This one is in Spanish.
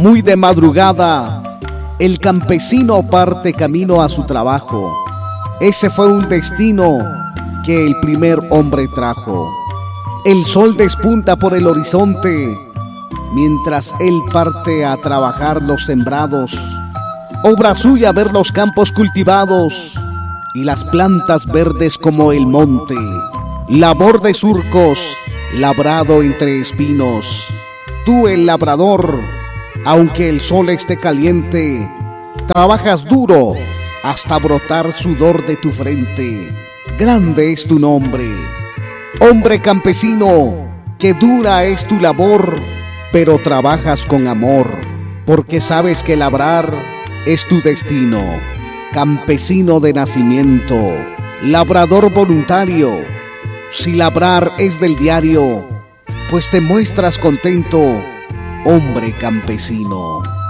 Muy de madrugada, el campesino parte camino a su trabajo. Ese fue un destino que el primer hombre trajo. El sol despunta por el horizonte, mientras él parte a trabajar los sembrados. Obra suya ver los campos cultivados y las plantas verdes como el monte. Labor de surcos, labrado entre espinos. Tú, el labrador, aunque el sol esté caliente, trabajas duro hasta brotar sudor de tu frente. Grande es tu nombre, hombre campesino, que dura es tu labor, pero trabajas con amor, porque sabes que labrar es tu destino. Campesino de nacimiento, labrador voluntario, si labrar es del diario, pues te muestras contento, hombre campesino.